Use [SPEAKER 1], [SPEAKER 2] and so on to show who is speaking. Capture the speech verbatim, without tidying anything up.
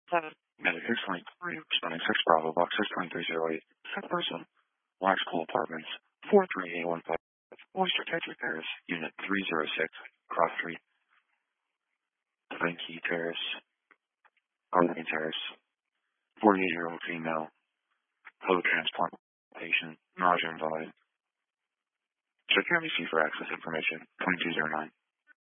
[SPEAKER 1] Medicare twenty-three, responding six Bravo, box six twenty-three oh eight, fifth person, Large Pool Apartments, four three eight one five, Oyster Tetra Terrace, Unit three oh six, Cross Street, Vinci Terrace, Arlington Terrace, forty-eight-year-old female, total transplant patient, nausea and vomiting. Check your M V C for access information, twenty-two oh nine.